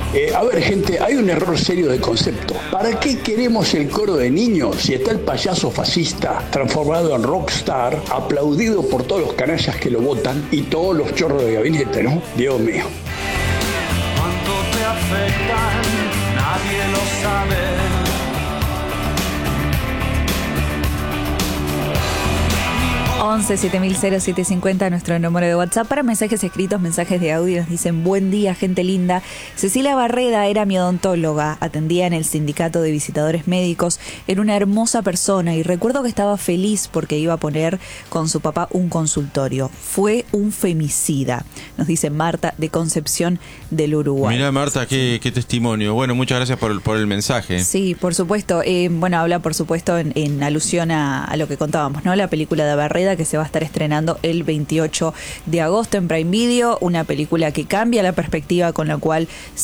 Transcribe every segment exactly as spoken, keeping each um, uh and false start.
Eh, a ver, gente, hay un error serio de concepto. ¿Para qué queremos el coro de niños si está el payaso fascista transformado en rockstar, aplaudido por todos los canallas que lo votan y todos los chorros de gabinete, ¿no? Dios mío. Cuánto te afectan, nadie lo sabe. once siete mil siete cincuenta, nuestro número de WhatsApp para mensajes escritos, mensajes de audio. Nos dicen: buen día, gente linda. Cecilia Barreda era mi odontóloga, atendía en el sindicato de visitadores médicos, era una hermosa persona y recuerdo que estaba feliz porque iba a poner con su papá un consultorio. Fue un femicida, nos dice Marta de Concepción del Uruguay. Mirá, Marta, qué, qué testimonio. Bueno, muchas gracias por el, por el mensaje. Sí, por supuesto. Eh, bueno, habla por supuesto en, en alusión a, a lo que contábamos, ¿no? La película de Barreda, que se va a estar estrenando el veintiocho de agosto en Prime Video, una película que cambia la perspectiva con la cual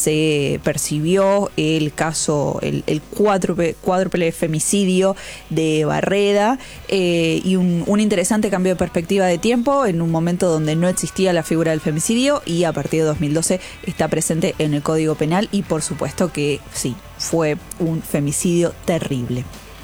se percibió el caso, el, el cuádruple, cuádruple femicidio de Barreda, eh, y un, un interesante cambio de perspectiva de tiempo en un momento donde no existía la figura del femicidio y a partir de dos mil doce está presente en el Código Penal y por supuesto que sí, fue un femicidio terrible.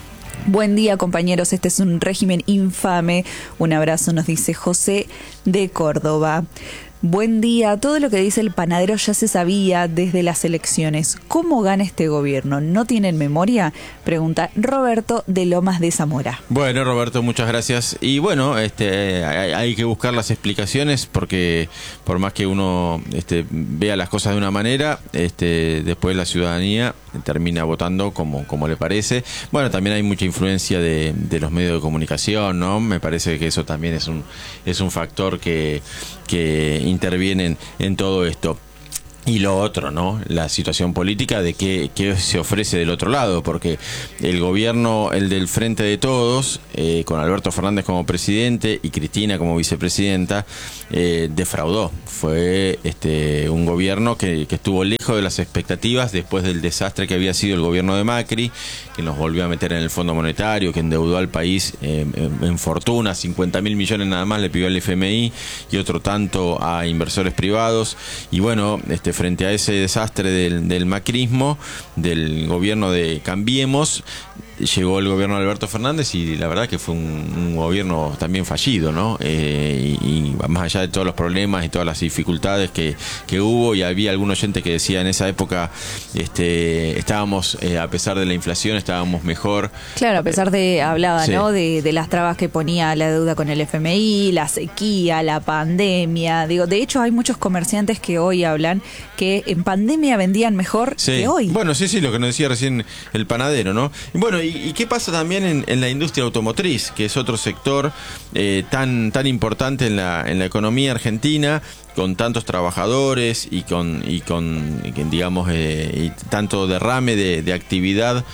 Buen día, compañeros, este es un régimen infame. Un abrazo, nos dice José de Córdoba. Buen día, todo lo que dice el panadero ya se sabía desde las elecciones. ¿Cómo gana este gobierno? ¿No tienen memoria? Pregunta Roberto de Lomas de Zamora. Bueno, Roberto, muchas gracias. Y bueno, este, hay, hay que buscar las explicaciones porque por más que uno este, vea las cosas de una manera, este, después la ciudadanía termina votando como, como le parece. Bueno, también hay mucha influencia de, de los medios de comunicación, ¿no? Me parece que eso también es un, es un factor que, que intervienen en todo esto. Y lo otro, ¿no? La situación política de qué, qué se ofrece del otro lado, porque el gobierno, el del Frente de Todos, eh, con Alberto Fernández como presidente y Cristina como vicepresidenta, eh, defraudó. Fue este un gobierno que, que estuvo lejos de las expectativas después del desastre que había sido el gobierno de Macri, que nos volvió a meter en el Fondo Monetario, que endeudó al país eh, en, en fortuna, cincuenta mil millones nada más le pidió al F M I y otro tanto a inversores privados. Y bueno, este frente a ese desastre del, del macrismo, del gobierno de Cambiemos, llegó el gobierno de Alberto Fernández y la verdad que fue un, un gobierno también fallido, ¿no? Eh, y, y más allá de todos los problemas y todas las dificultades que, que hubo, y había algún oyente que decía en esa época este, estábamos, eh, a pesar de la inflación, estábamos mejor. Claro, a pesar de, hablaba, sí. ¿no? De, de las trabas que ponía la deuda con el F M I, la sequía, la pandemia. Digo, de hecho hay muchos comerciantes que hoy hablan que en pandemia vendían mejor sí. que hoy. Bueno, sí, sí, lo que nos decía recién el panadero, ¿no? Y bueno, y ¿Y qué pasa también en, en la industria automotriz, que es otro sector eh, tan tan importante en la en la economía argentina, con tantos trabajadores y con y con digamos eh, y tanto derrame de, de actividad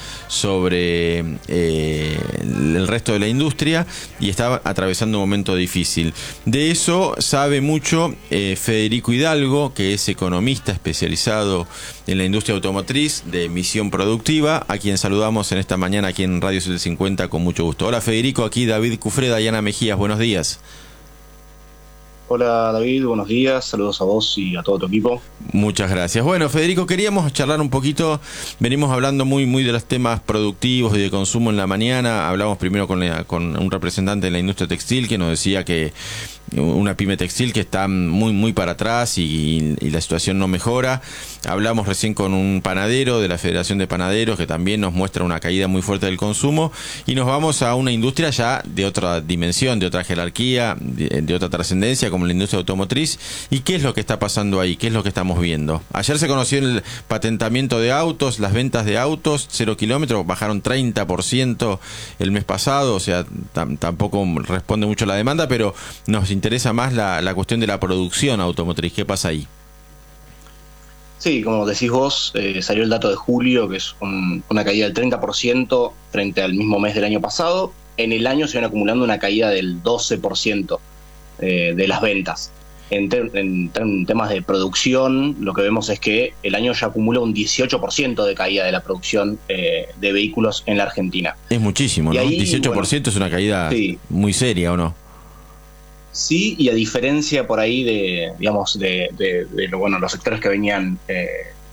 sobre eh, el resto de la industria, y está atravesando un momento difícil? De eso sabe mucho eh, Federico Hidalgo, que es economista especializado en la industria automotriz de Misión Productiva, a quien saludamos en esta mañana aquí en Radio setecientos cincuenta con mucho gusto. Hola Federico, aquí David Cufreda y Ana Mejías, buenos días. Hola David, buenos días, saludos a vos y a todo tu equipo. Muchas gracias. Bueno, Federico, queríamos charlar un poquito, venimos hablando muy muy de los temas productivos y de consumo en la mañana. Hablamos primero con, la, con un representante de la industria textil que nos decía que una pyme textil que está muy muy para atrás y, y la situación no mejora. Hablamos recién con un panadero de la Federación de Panaderos que también nos muestra una caída muy fuerte del consumo, y nos vamos a una industria ya de otra dimensión, de otra jerarquía, de, de otra trascendencia, como la industria automotriz. ¿Y qué es lo que está pasando ahí? ¿Qué es lo que estamos viendo? Ayer se conoció el patentamiento de autos, las ventas de autos cero kilómetros bajaron treinta por ciento el mes pasado, o sea, tampoco responde mucho a la demanda, pero nos interesa más la, la cuestión de la producción automotriz. ¿Qué pasa ahí? Sí, como decís vos, eh, salió el dato de julio, que es un, una caída del treinta por ciento frente al mismo mes del año pasado. En el año se van acumulando una caída del doce por ciento eh, de las ventas. En, ter, en, en temas de producción, lo que vemos es que el año ya acumula un dieciocho por ciento de caída de la producción eh, de vehículos en la Argentina. Es muchísimo, ¿no? Y ahí, dieciocho por ciento bueno, es una caída sí. muy seria, ¿o no? Sí, y a diferencia por ahí de, digamos, de, de, de bueno, los sectores que venían eh,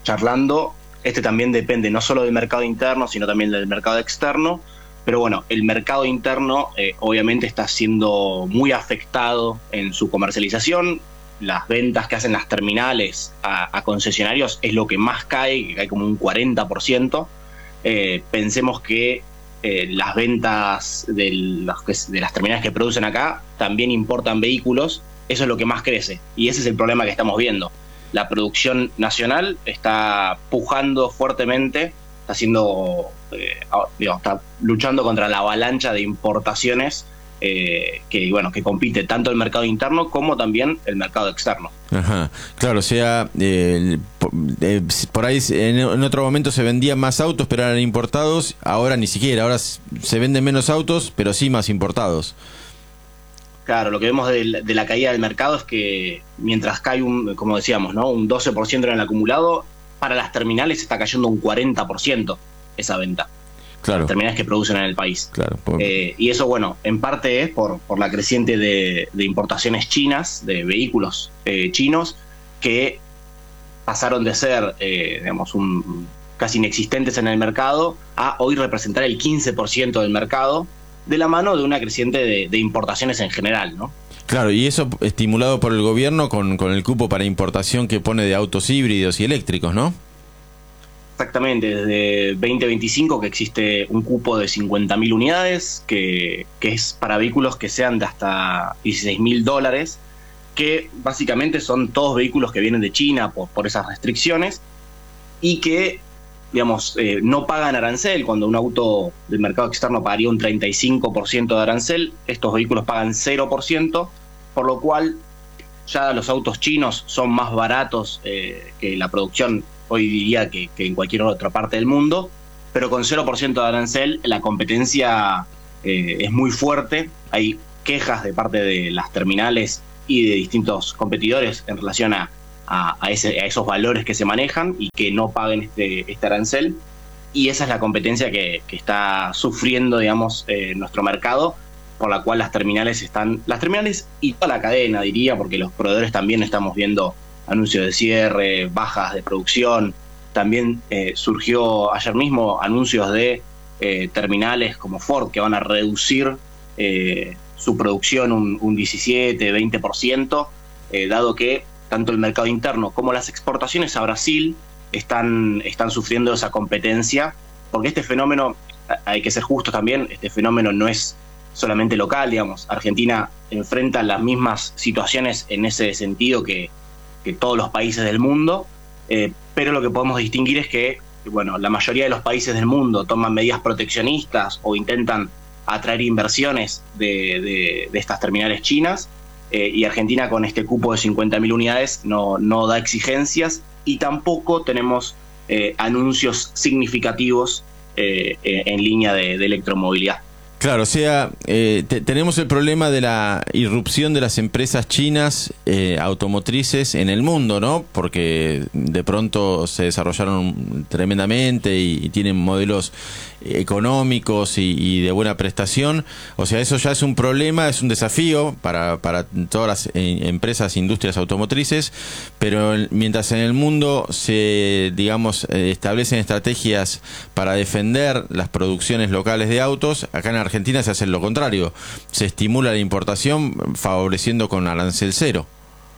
charlando, este también depende no solo del mercado interno, sino también del mercado externo. Pero bueno, el mercado interno eh, obviamente está siendo muy afectado en su comercialización. Las ventas que hacen las terminales a, a concesionarios es lo que más cae, que cae como un cuarenta por ciento. Eh, pensemos que eh, las ventas de, los, de las terminales que producen acá también importan vehículos. Eso es lo que más crece y ese es el problema que estamos viendo. La producción nacional está pujando fuertemente, está haciendo, eh, digamos, está luchando contra la avalancha de importaciones eh, que, bueno, que compite tanto el mercado interno como también el mercado externo. Ajá, claro, o sea, eh, por, eh, por ahí en, en otro momento se vendían más autos, pero eran importados. Ahora ni siquiera, ahora se venden menos autos, pero sí más importados. Claro, lo que vemos de, de la caída del mercado es que mientras cae un, como decíamos, ¿no? un doce por ciento en el acumulado, para las terminales está cayendo un cuarenta por ciento esa venta. Claro. Las terminales que producen en el país. Claro. Por... Eh, y eso, bueno, en parte es por, por la creciente de, de importaciones chinas, de vehículos eh, chinos, que pasaron de ser, eh, digamos, un, casi inexistentes en el mercado a hoy representar el quince por ciento del mercado, de la mano de una creciente de, de importaciones en general, ¿no? Claro, y eso estimulado por el gobierno con, con el cupo para importación que pone de autos híbridos y eléctricos, ¿no? Exactamente, desde veinte veinticinco que existe un cupo de cincuenta mil unidades, que, que es para vehículos que sean de hasta dieciséis mil dólares, que básicamente son todos vehículos que vienen de China por, por esas restricciones y que, digamos, eh, no pagan arancel. Cuando un auto del mercado externo pagaría un treinta y cinco por ciento de arancel, estos vehículos pagan cero por ciento, por lo cual ya los autos chinos son más baratos eh, que la producción, hoy diría que, que en cualquier otra parte del mundo, pero con cero por ciento de arancel la competencia eh, es muy fuerte. Hay quejas de parte de las terminales y de distintos competidores en relación a A, a, ese, a esos valores que se manejan y que no paguen este, este arancel, y esa es la competencia que, que está sufriendo, digamos, eh, nuestro mercado, por la cual las terminales están, las terminales y toda la cadena, diría, porque los proveedores también estamos viendo anuncios de cierre, bajas de producción. También eh, surgió ayer mismo anuncios de eh, terminales como Ford que van a reducir eh, su producción un, un diecisiete, veinte por ciento, eh, dado que tanto el mercado interno como las exportaciones a Brasil están, están sufriendo esa competencia, porque este fenómeno, hay que ser justos también, este fenómeno no es solamente local, digamos. Argentina enfrenta las mismas situaciones en ese sentido que, que todos los países del mundo, eh, pero lo que podemos distinguir es que, bueno, la mayoría de los países del mundo toman medidas proteccionistas o intentan atraer inversiones de, de, de estas terminales chinas, Eh, y Argentina con este cupo de cincuenta mil unidades no, no da exigencias y tampoco tenemos eh, anuncios significativos eh, en línea de, de electromovilidad. Claro, o sea, eh, te, tenemos el problema de la irrupción de las empresas chinas eh, automotrices en el mundo, ¿no? Porque de pronto se desarrollaron tremendamente y, y tienen modelos económicos y, y de buena prestación. O sea, eso ya es un problema, es un desafío para, para todas las eh, empresas, industrias automotrices, pero mientras en el mundo se, digamos, eh, establecen estrategias para defender las producciones locales de autos, acá en Argentina se hace lo contrario, se estimula la importación favoreciendo con arancel cero.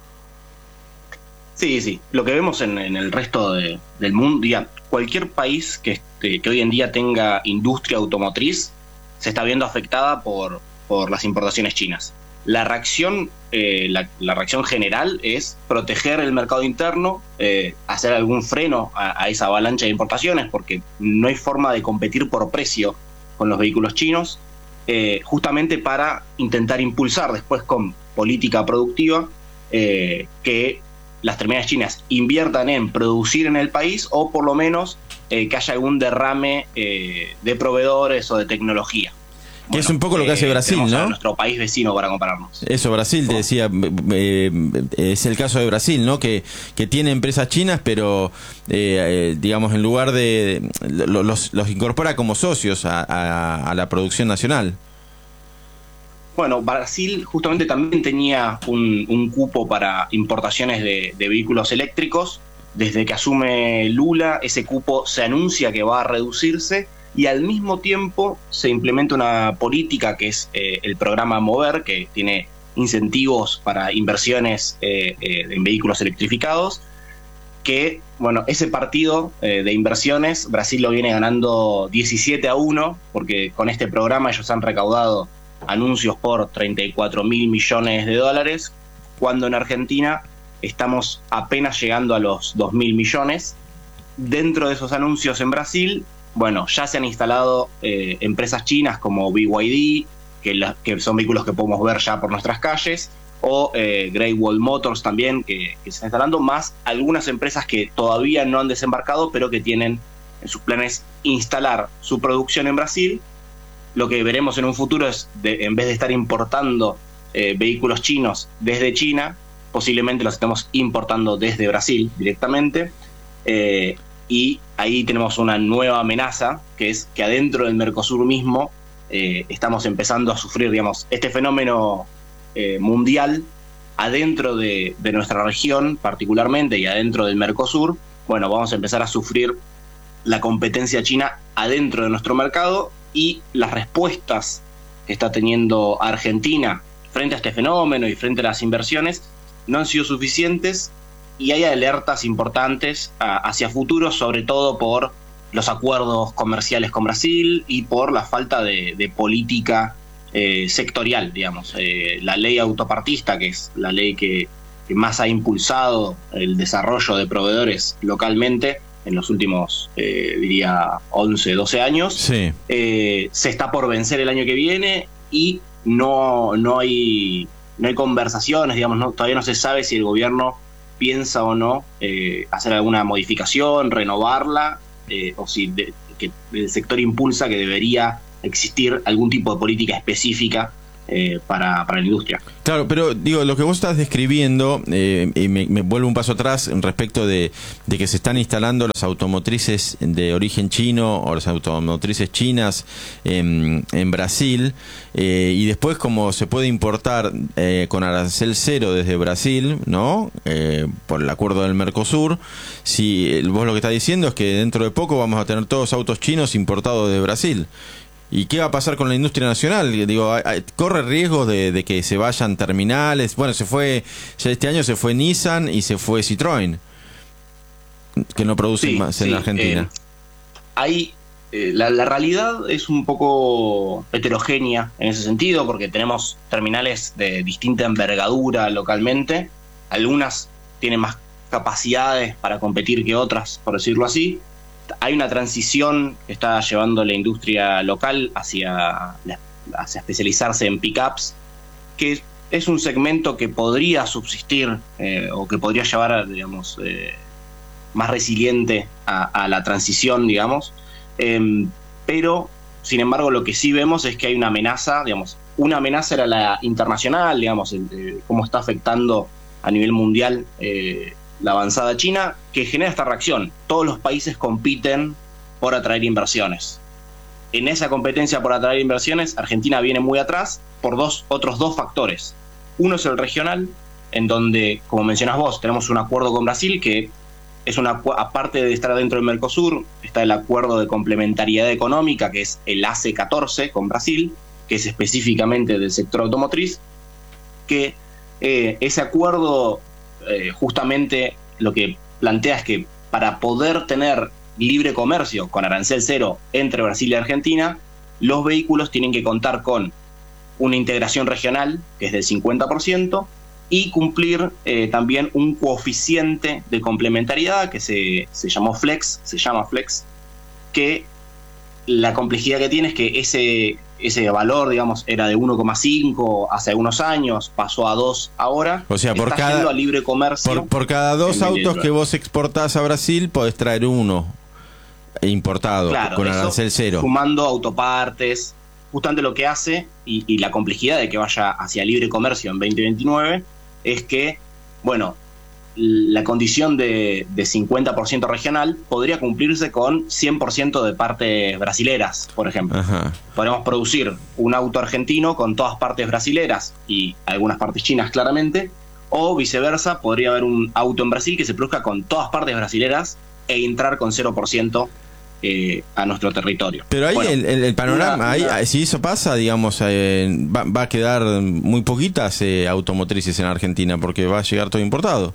Sí, sí, lo que vemos en, en el resto de, del mundo, ya, cualquier país que, este, que hoy en día tenga industria automotriz se está viendo afectada por, por las importaciones chinas. La reacción, eh, la, la reacción general es proteger el mercado interno, eh, hacer algún freno a, a esa avalancha de importaciones, porque no hay forma de competir por precio con los vehículos chinos, eh, justamente para intentar impulsar después con política productiva eh, que las terminales chinas inviertan en producir en el país, o por lo menos eh, que haya algún derrame eh, de proveedores o de tecnología. Que Bueno, es un poco lo que hace eh, Brasil, ¿no? A nuestro país vecino para compararnos. Eso, Brasil, te decía, eh, es el caso de Brasil, ¿no? Que, que tiene empresas chinas, pero, eh, eh, digamos, en lugar de... Los, los incorpora como socios a, a, a la producción nacional. Bueno, Brasil justamente también tenía un, un cupo para importaciones de, de vehículos eléctricos, desde que asume Lula, ese cupo se anuncia que va a reducirse y al mismo tiempo se implementa una política que es eh, el programa Mover, que tiene incentivos para inversiones eh, eh, en vehículos electrificados, que, bueno, ese partido eh, de inversiones, Brasil lo viene ganando diecisiete a uno, porque con este programa ellos han recaudado anuncios por treinta y cuatro mil millones de dólares, cuando en Argentina estamos apenas llegando a los dos mil millones. Dentro de esos anuncios en Brasil, bueno, ya se han instalado eh, empresas chinas como B Y D, que, la, que son vehículos que podemos ver ya por nuestras calles, o eh, Great Wall Motors también, que, que se están instalando, más algunas empresas que todavía no han desembarcado, pero que tienen en sus planes instalar su producción en Brasil. Lo que veremos en un futuro es, de, en vez de estar importando eh, vehículos chinos desde China, posiblemente los estemos importando desde Brasil directamente, eh, y ahí tenemos una nueva amenaza, que es que adentro del Mercosur mismo eh, estamos empezando a sufrir, digamos, este fenómeno eh, mundial adentro de, de nuestra región particularmente y adentro del Mercosur. Bueno, vamos a empezar a sufrir la competencia china adentro de nuestro mercado, y las respuestas que está teniendo Argentina frente a este fenómeno y frente a las inversiones no han sido suficientes, y hay alertas importantes a, hacia futuro, sobre todo por los acuerdos comerciales con Brasil y por la falta de, de política eh, sectorial, digamos. Eh, la ley autopartista, que es la ley que, que más ha impulsado el desarrollo de proveedores localmente en los últimos, eh, diría, once, doce años, sí. eh, se está por vencer el año que viene y no, no hay... no hay conversaciones, digamos, no, todavía no se sabe si el gobierno piensa o no eh, hacer alguna modificación, renovarla, eh, o si de, que el sector impulsa que debería existir algún tipo de política específica eh, para, para la industria. Claro, pero digo, lo que vos estás describiendo, eh, y me, me vuelvo un paso atrás respecto de, de que se están instalando las automotrices de origen chino o las automotrices chinas en, en Brasil, eh, y después como se puede importar eh, con arancel cero desde Brasil, ¿no? Eh, por el acuerdo del Mercosur. Si vos lo que estás diciendo es que dentro de poco vamos a tener todos autos chinos importados de Brasil. ¿Y qué va a pasar con la industria nacional? Digo, hay, hay, corre riesgo de, de que se vayan terminales. Bueno, se fue, ya este año se fue Nissan y se fue Citroën, que no producen sí, más sí, en Argentina. Eh, hay, eh, la, la realidad es un poco heterogénea en ese sentido, porque tenemos terminales de distinta envergadura localmente. Algunas tienen más capacidades para competir que otras, por decirlo así. Hay una transición que está llevando la industria local hacia, hacia especializarse en pickups, que es un segmento que podría subsistir eh, o que podría llevar, digamos, eh, más resiliente a, a la transición, digamos. Eh, pero, sin embargo, lo que sí vemos es que hay una amenaza, digamos, una amenaza era la internacional, digamos, el, el, cómo está afectando a nivel mundial eh, la avanzada china, que genera esta reacción. Todos los países compiten por atraer inversiones. En esa competencia por atraer inversiones, Argentina viene muy atrás por dos, otros dos factores. Uno es el regional, en donde, como mencionás vos, tenemos un acuerdo con Brasil que es una, aparte de estar dentro del Mercosur, está el acuerdo de complementariedad económica, que es el A C E catorce con Brasil, que es específicamente del sector automotriz, que eh, ese acuerdo Eh, justamente lo que plantea es que para poder tener libre comercio con arancel cero entre Brasil y Argentina, los vehículos tienen que contar con una integración regional, que es del cincuenta por ciento, y cumplir eh, también un coeficiente de complementariedad que se, se llamó Flex, se llama Flex, que la complejidad que tiene es que ese, ese valor, digamos, era de uno coma cinco hace algunos años, pasó a dos ahora. O sea, por está cada, yendo a libre comercio. Por, por cada dos autos que vos exportás a Brasil, podés traer uno importado, claro, con arancel cero. Sumando autopartes, justamente lo que hace, y, y la complejidad de que vaya hacia libre comercio en veinte veintinueve, es que, bueno, la condición de, de cincuenta por ciento regional podría cumplirse con cien por ciento de partes brasileras, por ejemplo. Ajá. Podemos producir un auto argentino con todas partes brasileras y algunas partes chinas claramente, O viceversa, podría haber un auto en Brasil que se produzca con todas partes brasileras e entrar con cero por ciento eh, a nuestro territorio. Pero ahí bueno, el, el, el panorama, una, ahí, una... si eso pasa, digamos, eh, va, va a quedar muy poquitas eh, automotrices en Argentina porque va a llegar todo importado.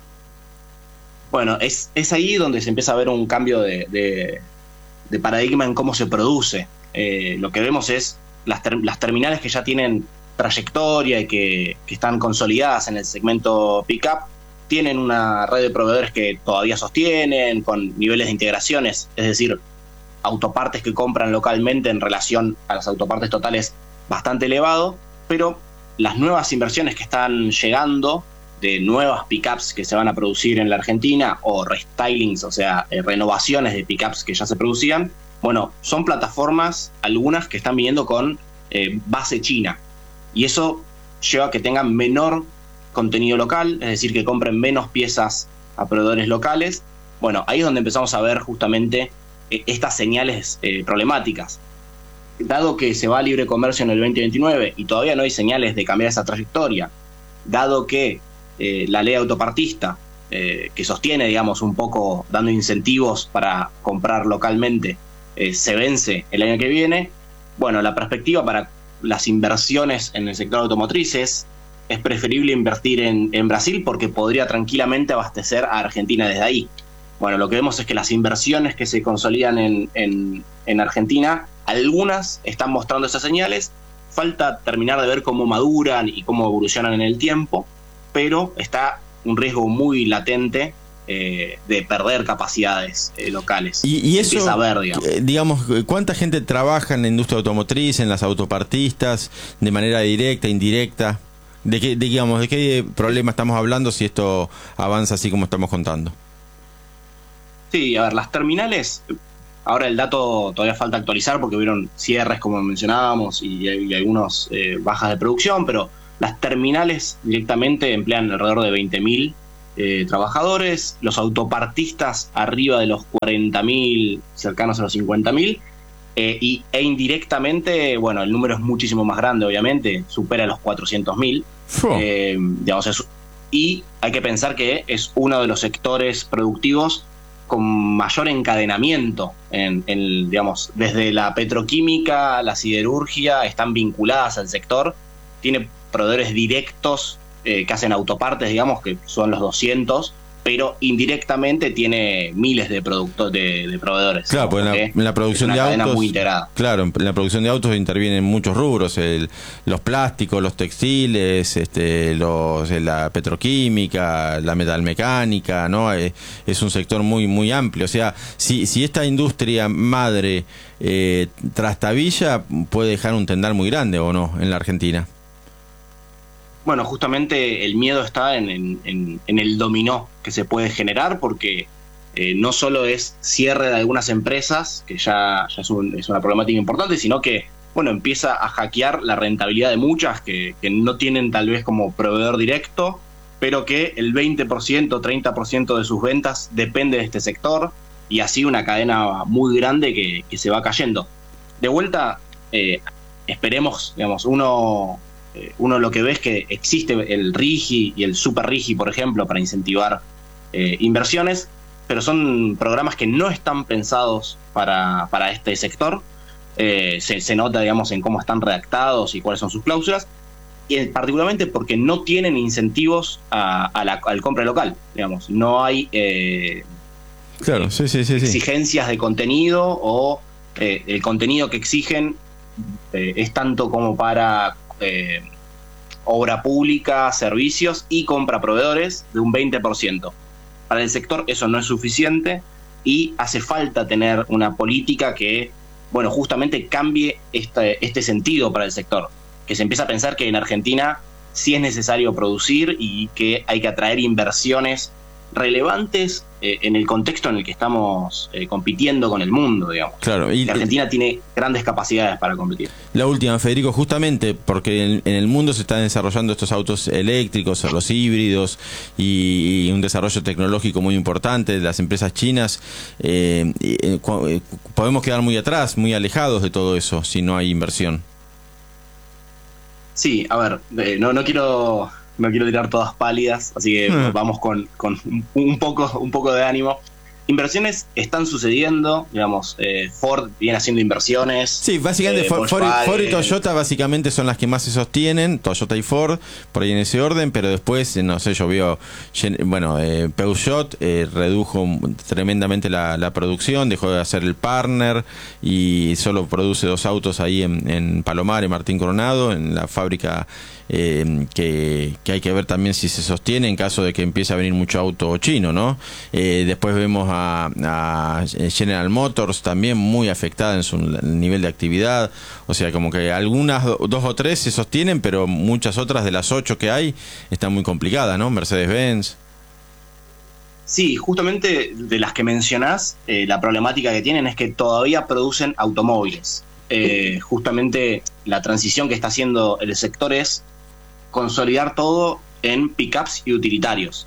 Bueno, es, es ahí donde se empieza a ver un cambio de, de, de paradigma en cómo se produce. Eh, lo que vemos es las, ter, las terminales que ya tienen trayectoria y que, que están consolidadas en el segmento pick-up, tienen una red de proveedores que todavía sostienen, con niveles de integraciones, es decir, autopartes que compran localmente en relación a las autopartes totales bastante elevado, pero las nuevas inversiones que están llegando de nuevas pickups que se van a producir en la Argentina o restylings, o sea, eh, renovaciones de pickups que ya se producían, bueno, son plataformas, algunas que están viniendo con eh, base china, y eso lleva a que tengan menor contenido local, es decir, que compren menos piezas a proveedores locales. Bueno, ahí es donde empezamos a ver justamente eh, estas señales eh, problemáticas. Dado que se va a libre comercio en el veinte veintinueve y todavía no hay señales de cambiar esa trayectoria, dado que eh, la ley autopartista, eh, que sostiene, digamos, un poco dando incentivos para comprar localmente, eh, se vence el año que viene, bueno, la perspectiva para las inversiones en el sector automotriz es es preferible invertir en, en Brasil porque podría tranquilamente abastecer a Argentina desde ahí. Bueno, lo que vemos es que las inversiones que se consolidan en, en, en Argentina, algunas están mostrando esas señales, falta terminar de ver cómo maduran y cómo evolucionan en el tiempo, pero está un riesgo muy latente eh, de perder capacidades eh, locales. Y, y eso, a ver, digamos. Eh, digamos, ¿cuánta gente trabaja en la industria automotriz, en las autopartistas, de manera directa, indirecta? ¿De qué, de, digamos, ¿de qué problema estamos hablando si esto avanza así como estamos contando? Sí, a ver, las terminales, ahora el dato todavía falta actualizar porque hubieron cierres, como mencionábamos, y, y algunas eh, bajas de producción, pero las terminales directamente emplean alrededor de veinte mil eh, trabajadores, los autopartistas arriba de los cuarenta mil, cercanos a los cincuenta mil, eh, y, e indirectamente, bueno, el número es muchísimo más grande, obviamente, supera los cuatrocientos mil. Eh, digamos, es, y hay que pensar que es uno de los sectores productivos con mayor encadenamiento en, en, digamos, desde la petroquímica, la siderurgia, están vinculadas al sector, tiene proveedores directos eh, que hacen autopartes, digamos, que son los doscientos, pero indirectamente tiene miles de productos de, de proveedores. Claro, pues en la, en la producción de autos, muy integrada. Claro, en la producción de autos intervienen muchos rubros, el, los plásticos, los textiles, este, los, la petroquímica, la metalmecánica, ¿no? Es, es un sector muy muy amplio. O sea, si si esta industria madre eh, trastabilla, puede dejar un tendal muy grande, ¿o no?, en la Argentina. Bueno, justamente el miedo está en, en, en el dominó que se puede generar, porque eh, no solo es cierre de algunas empresas, que ya, ya es, un, es una problemática importante, sino que, bueno, empieza a hackear la rentabilidad de muchas que, que no tienen tal vez como proveedor directo, pero que el veinte por ciento, treinta por ciento de sus ventas depende de este sector, y así una cadena muy grande que, que se va cayendo. De vuelta, eh, esperemos, digamos, uno... Uno lo que ve es que existe el RIGI y el Super RIGI, por ejemplo, para incentivar eh, inversiones, pero son programas que no están pensados para, para este sector. Eh, se, se nota, digamos, en cómo están redactados y cuáles son sus cláusulas, y particularmente porque no tienen incentivos a, a la, al compra local, digamos. No hay eh, claro, sí, sí, sí, exigencias sí. de contenido, o eh, el contenido que exigen eh, es tanto como para... Eh, obra pública, servicios y compra proveedores de un veinte por ciento. Para el sector eso no es suficiente y hace falta tener una política que, bueno, justamente cambie este, este sentido para el sector, que se empieza a pensar que en Argentina sí es necesario producir y que hay que atraer inversiones relevantes eh, en el contexto en el que estamos eh, compitiendo con el mundo, digamos. Claro, y la Argentina tiene grandes capacidades para competir. La última, Federico, justamente porque en, en el mundo se están desarrollando estos autos eléctricos, los híbridos, y, y un desarrollo tecnológico muy importante de las empresas chinas. Eh, eh, podemos quedar muy atrás, muy alejados de todo eso si no hay inversión. Sí, a ver, eh, no, no quiero no quiero tirar todas pálidas, así que Hmm. vamos con, con un, poco, un poco de ánimo. Inversiones están sucediendo, digamos, eh, Ford viene haciendo inversiones. Sí, básicamente eh, Ford, Ford, Volkswagen. Ford y Toyota básicamente son las que más se sostienen, Toyota y Ford, por ahí en ese orden, pero después, no sé, yo veo, bueno, eh, Peugeot eh, redujo tremendamente la, la producción, dejó de hacer el partner y solo produce dos autos ahí en, en Palomar, en Martín Coronado, en la fábrica eh, que, que hay que ver también si se sostiene en caso de que empiece a venir mucho auto chino, ¿no? Eh, después vemos a, a General Motors también muy afectada en su nivel de actividad, o sea, como que algunas dos o tres se sostienen, pero muchas otras de las ocho que hay están muy complicadas, ¿no? Mercedes-Benz. Sí, justamente de las que mencionás, eh, la problemática que tienen es que todavía producen automóviles. Eh, justamente la transición que está haciendo el sector es consolidar todo en pickups y utilitarios.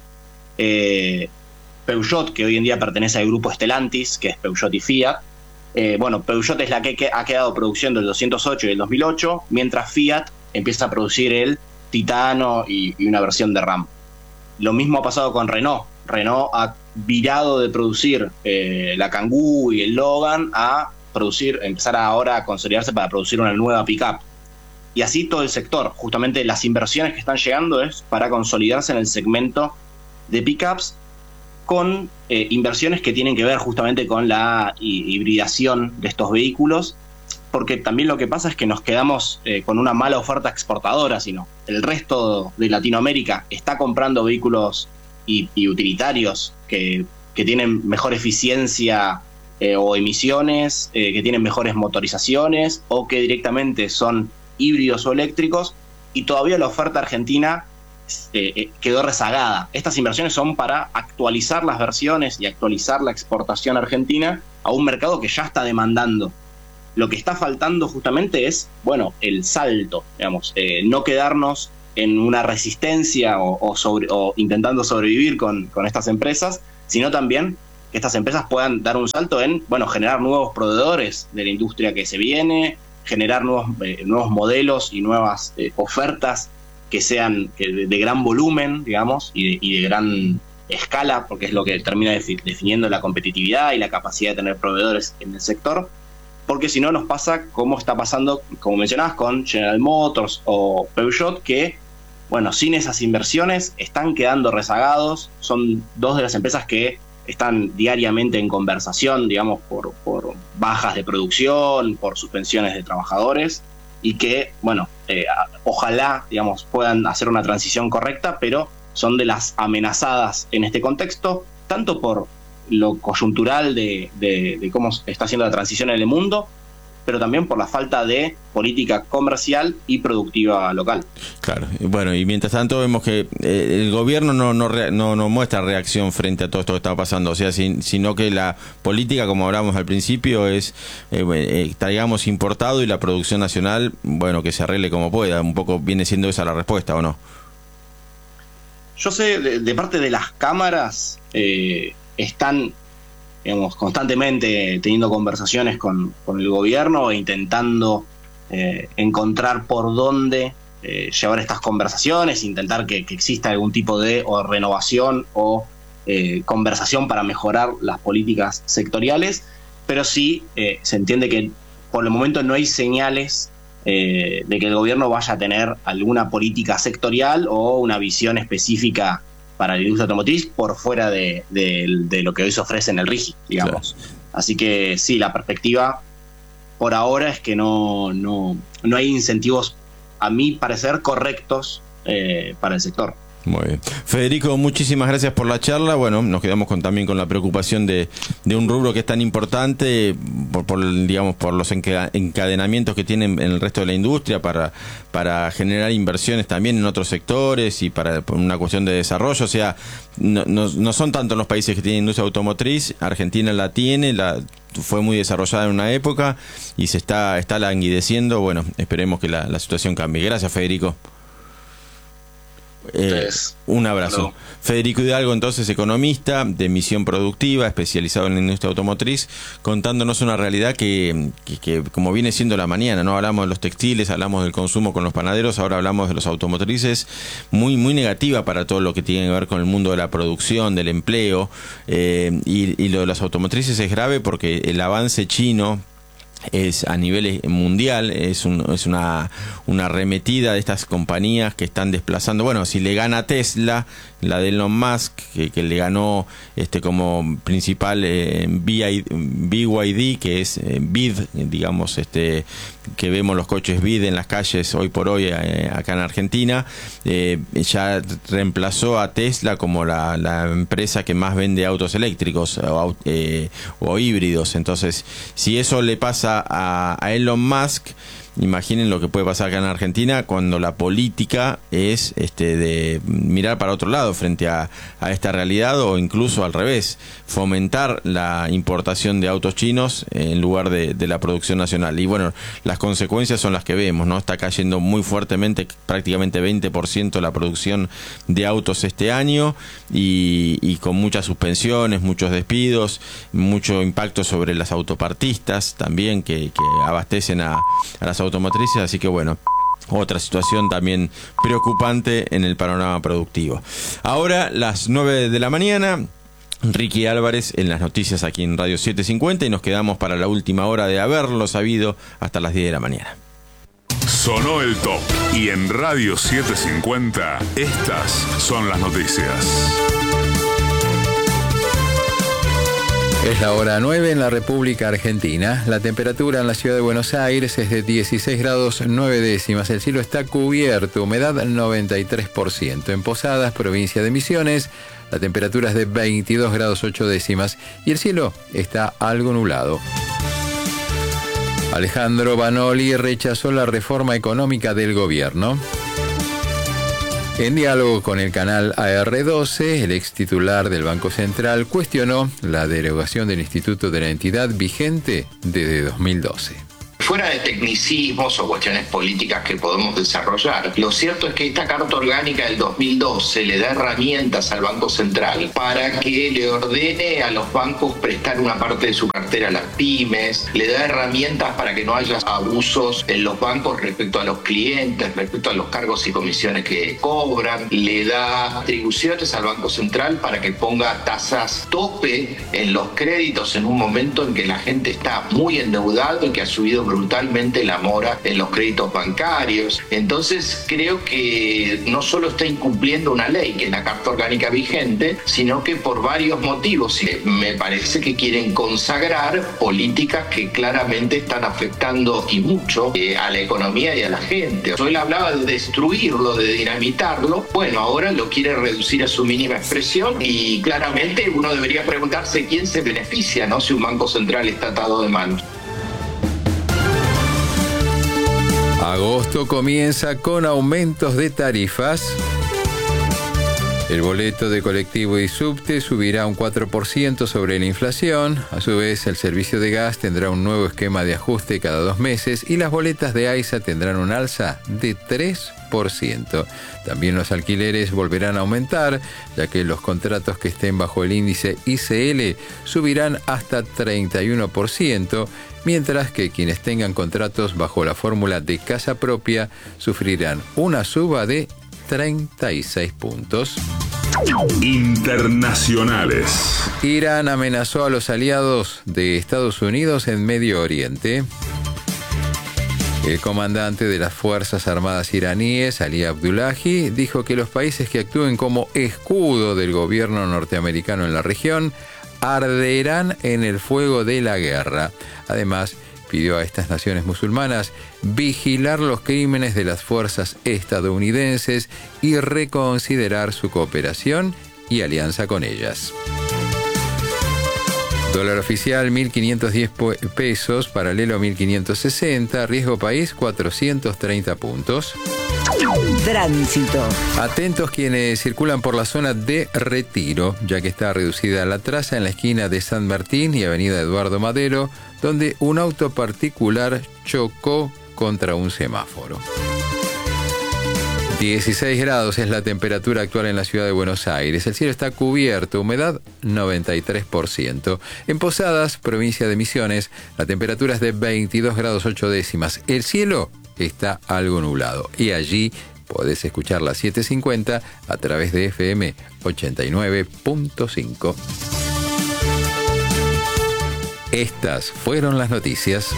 Eh, Peugeot, que hoy en día pertenece al grupo Stellantis, que es Peugeot y Fiat, eh, bueno, Peugeot es la que, que ha quedado produciendo el doscientos ocho y el dos mil ocho, mientras Fiat empieza a producir el Titano y, y una versión de RAM. Lo mismo ha pasado con Renault. Renault ha virado de producir eh, la Kangoo y el Logan a producir, empezar ahora a consolidarse para producir una nueva pickup. Y así todo el sector. Justamente las inversiones que están llegando es para consolidarse en el segmento de pickups, con eh, inversiones que tienen que ver justamente con la hibridación de estos vehículos, porque también lo que pasa es que nos quedamos eh, con una mala oferta exportadora, sino el resto de Latinoamérica está comprando vehículos y, y utilitarios que, que tienen mejor eficiencia eh, o emisiones, eh, que tienen mejores motorizaciones o que directamente son híbridos o eléctricos, y todavía la oferta argentina eh, quedó rezagada. Estas inversiones son para actualizar las versiones y actualizar la exportación argentina a un mercado que ya está demandando. Lo que está faltando justamente es, bueno, el salto, digamos, eh, no quedarnos en una resistencia o, o, sobre, o intentando sobrevivir con, con estas empresas, sino también que estas empresas puedan dar un salto en, bueno, generar nuevos proveedores de la industria que se viene, generar nuevos, eh, nuevos modelos y nuevas eh, ofertas que sean que de, de gran volumen, digamos, y de, y de gran escala, porque es lo que termina defi- definiendo la competitividad y la capacidad de tener proveedores en el sector, porque si no nos pasa como está pasando, como mencionabas, con General Motors o Peugeot, que, bueno, sin esas inversiones están quedando rezagados. Son dos de las empresas que están diariamente en conversación, digamos, por, por bajas de producción, por suspensiones de trabajadores, y que, bueno, eh, ojalá, digamos, puedan hacer una transición correcta, pero son de las amenazadas en este contexto, tanto por lo coyuntural de, de, de cómo está haciendo la transición en el mundo, pero también por la falta de política comercial y productiva local. Claro, bueno, y mientras tanto vemos que eh, el gobierno no no, rea- no no muestra reacción frente a todo esto que está pasando, o sea, sin, sino que la política, como hablamos al principio, es eh, eh, traigamos importado y la producción nacional, bueno, que se arregle como pueda. Un poco viene siendo esa la respuesta, ¿o no? Yo sé, de, de parte de las cámaras, eh, están, digamos, constantemente teniendo conversaciones con, con el gobierno e intentando eh, encontrar por dónde eh, llevar estas conversaciones, intentar que, que exista algún tipo de o renovación o eh, conversación para mejorar las políticas sectoriales, pero sí eh, se entiende que por el momento no hay señales eh, de que el gobierno vaya a tener alguna política sectorial o una visión específica para la industria automotriz por fuera de, de, de lo que hoy se ofrece en el RIGI, digamos. Claro. Así que sí, la perspectiva por ahora es que no, no, no hay incentivos, a mi parecer, correctos eh, para el sector. Muy bien. Federico, muchísimas gracias por la charla. Bueno, nos quedamos con, también con la preocupación de, de un rubro que es tan importante por, por digamos por los encadenamientos que tienen en el resto de la industria para, para generar inversiones también en otros sectores y para por una cuestión de desarrollo. O sea, no, no, no son tantos los países que tienen industria automotriz. Argentina la tiene, la fue muy desarrollada en una época y se está, está languideciendo. Bueno, esperemos que la, la situación cambie. Gracias, Federico. Eh, un abrazo. Hello. Federico Hidalgo, entonces, economista de Misión Productiva, especializado en la industria automotriz, contándonos una realidad que, que, que como viene siendo la mañana, ¿no? Hablamos de los textiles, hablamos del consumo con los panaderos, ahora hablamos de los automotrices, muy, muy negativa para todo lo que tiene que ver con el mundo de la producción, del empleo, eh, y, y lo de las automotrices es grave porque el avance chino es a nivel mundial, es, un, es una, una arremetida de estas compañías que están desplazando. Bueno, si le gana Tesla, la de Elon Musk, que, que le ganó este como principal eh, B Y D, que es eh, B I D, digamos, este que vemos los coches B I D en las calles hoy por hoy eh, acá en Argentina, eh, ya reemplazó a Tesla como la, la empresa que más vende autos eléctricos o, eh, o híbridos. Entonces, si eso le pasa a, a Elon Musk, imaginen lo que puede pasar acá en Argentina cuando la política es este de mirar para otro lado frente a, a esta realidad, o incluso al revés, fomentar la importación de autos chinos en lugar de, de la producción nacional. Y bueno, las consecuencias son las que vemos, ¿no? Está cayendo muy fuertemente, prácticamente veinte por ciento la producción de autos este año, y, y con muchas suspensiones, muchos despidos, mucho impacto sobre las autopartistas también que, que abastecen a, a las automotrices, así que bueno, otra situación también preocupante en el panorama productivo. Ahora, las nueve de la mañana, Ricky Álvarez en las noticias aquí en Radio setecientos cincuenta, y nos quedamos para la última hora de haberlo sabido hasta las diez de la mañana. Sonó el top, y en Radio setecientos cincuenta estas son las noticias. Es la hora nueve en la República Argentina. La temperatura en la ciudad de Buenos Aires es de dieciséis grados nueve décimas. El cielo está cubierto, humedad noventa y tres por ciento. En Posadas, provincia de Misiones, la temperatura es de veintidós grados ocho décimas y el cielo está algo nublado. Alejandro Banoli rechazó la reforma económica del gobierno. En diálogo con el canal A R doce, el ex titular del Banco Central cuestionó la derogación del Instituto de la entidad vigente desde dos mil doce. Fuera de tecnicismos o cuestiones políticas que podemos desarrollar, lo cierto es que esta Carta Orgánica del dos mil doce le da herramientas al Banco Central para que le ordene a los bancos prestar una parte de su cartera a las pymes, le da herramientas para que no haya abusos en los bancos respecto a los clientes, respecto a los cargos y comisiones que cobran, le da atribuciones al Banco Central para que ponga tasas tope en los créditos en un momento en que la gente está muy endeudada y que ha subido brutalmente la mora en los créditos bancarios. Entonces creo que no solo está incumpliendo una ley, que es la Carta Orgánica vigente, sino que por varios motivos me parece que quieren consagrar políticas que claramente están afectando y mucho eh, a la economía y a la gente. Yo él hablaba de destruirlo, de dinamitarlo. Bueno, ahora lo quiere reducir a su mínima expresión, y claramente uno debería preguntarse quién se beneficia, ¿no?, si un banco central está atado de manos. Agosto comienza con aumentos de tarifas. El boleto de colectivo y subte subirá un cuatro por ciento sobre la inflación. A su vez, el servicio de gas tendrá un nuevo esquema de ajuste cada dos meses y las boletas de AISA tendrán un alza de tres por ciento. También los alquileres volverán a aumentar, ya que los contratos que estén bajo el índice I C L subirán hasta treinta y uno por ciento, mientras que quienes tengan contratos bajo la fórmula de casa propia sufrirán una suba de treinta y seis puntos. Internacionales. Irán amenazó a los aliados de Estados Unidos en Medio Oriente. El comandante de las Fuerzas Armadas iraníes, Ali Abdullahi, dijo que los países que actúen como escudo del gobierno norteamericano en la región arderán en el fuego de la guerra. Además, pidió a estas naciones musulmanas vigilar los crímenes de las fuerzas estadounidenses y reconsiderar su cooperación y alianza con ellas. Dólar oficial mil quinientos diez pesos, paralelo mil quinientos sesenta, riesgo país cuatrocientos treinta puntos. Tránsito. Atentos quienes circulan por la zona de Retiro, ya que está reducida la traza en la esquina de San Martín y avenida Eduardo Madero, donde un auto particular chocó contra un semáforo. dieciséis grados es la temperatura actual en la ciudad de Buenos Aires. El cielo está cubierto, humedad noventa y tres por ciento. En Posadas, provincia de Misiones, la temperatura es de veintidós grados ocho décimas. El cielo está algo nublado y allí podés escuchar la setecientos cincuenta a través de F M ochenta y nueve punto cinco. Estas fueron las noticias.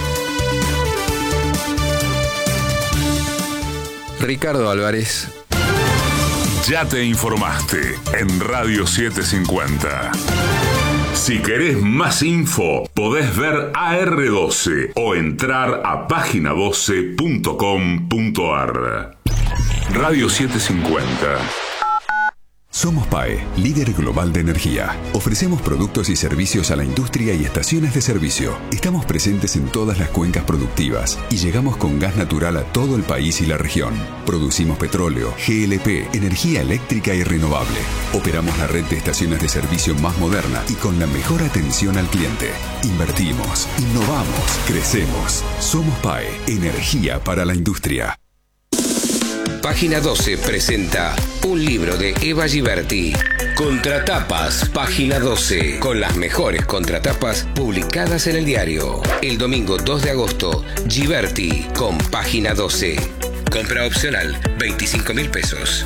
Ricardo Álvarez. Ya te informaste en Radio setecientos cincuenta. Si querés más info, podés ver A R doce o entrar a página doce punto com punto a r. Radio setecientos cincuenta. Somos P A E, líder global de energía. Ofrecemos productos y servicios a la industria y estaciones de servicio. Estamos presentes en todas las cuencas productivas y llegamos con gas natural a todo el país y la región. Producimos petróleo, G L P, energía eléctrica y renovable. Operamos la red de estaciones de servicio más moderna y con la mejor atención al cliente. Invertimos, innovamos, crecemos. Somos P A E, energía para la industria. Página doce presenta un libro de Eva Giberti. Contratapas, Página doce, con las mejores contratapas publicadas en el diario. El domingo dos de agosto, Giberti con Página doce. Compra opcional, veinticinco mil pesos.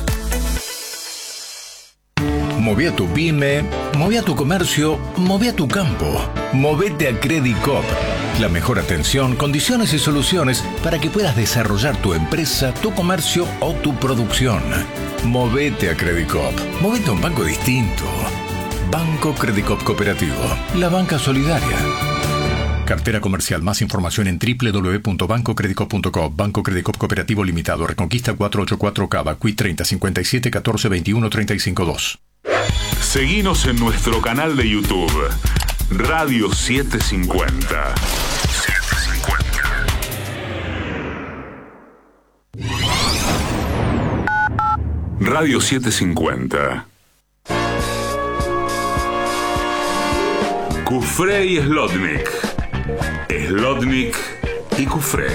Moví a tu pyme, moví a tu comercio, moví a tu campo. Movete a Credit Coop. La mejor atención, condiciones y soluciones para que puedas desarrollar tu empresa, tu comercio o tu producción. Movete a Credit Coop. Movete a un banco distinto. Banco Credit Coop Cooperativo. La banca solidaria. Cartera comercial. Más información en doble u doble u doble u punto banco credit coop punto com. Banco Credit Coop Cooperativo Limitado. Reconquista cuatrocientos ochenta y cuatro Cava. Q I treinta cincuenta y siete catorce veintiuno treinta y cinco dos. Seguinos en nuestro canal de YouTube. Radio setecientos cincuenta. Radio setecientos cincuenta. Cufré y Slotnick. Slotnick y Cufré.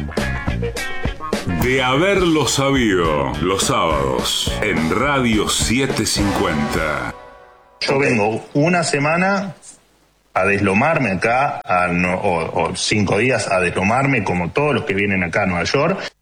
De haberlo sabido, los sábados en Radio setecientos cincuenta. Yo vengo una semana a deslomarme acá, a no, o, o cinco días a deslomarme como todos los que vienen acá a Nueva York.